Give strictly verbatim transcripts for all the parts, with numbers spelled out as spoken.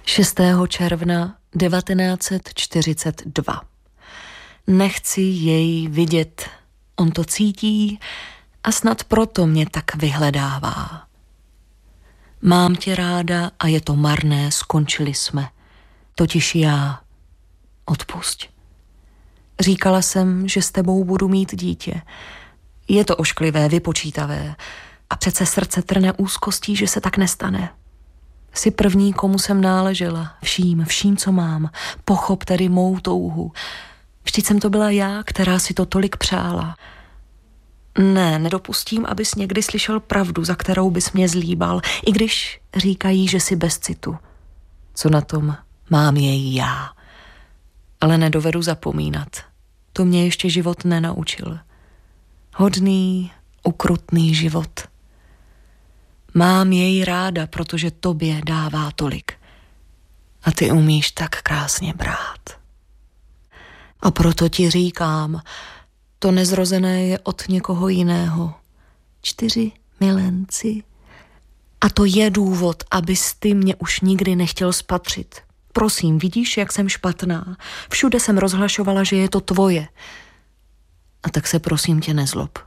šestého června devatenáct set čtyřicet dva. Nechci jej vidět, on to cítí a snad proto mě tak vyhledává. Mám tě ráda a je to marné, skončili jsme. Totiž já. Odpusť. Říkala jsem, že s tebou budu mít dítě. Je to ošklivé, vypočítavé a přece srdce trne úzkostí, že se tak nestane. Jsi první, komu jsem náležela, vším, vším, co mám. Pochop tedy mou touhu. Vždyť jsem to byla já, která si to tolik přála. Ne, nedopustím, abys někdy slyšel pravdu, za kterou bys mě zlíbal, i když říkají, že jsi bez citu. Co na tom, mám jej já. Ale nedovedu zapomínat. To mě ještě život nenaučil. Hodný, ukrutný život. Mám jej ráda, protože tobě dává tolik. A ty umíš tak krásně brát. A proto ti říkám, to nezrozené je od někoho jiného. Čtyři milenci. A to je důvod, abys ty mě už nikdy nechtěl spatřit. Prosím, vidíš, jak jsem špatná? Všude jsem rozhlašovala, že je to tvoje. A tak se prosím tě nezlob.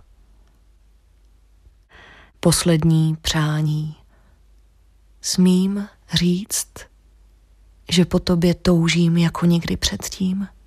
Poslední přání. Smím říct, že po tobě toužím jako nikdy předtím?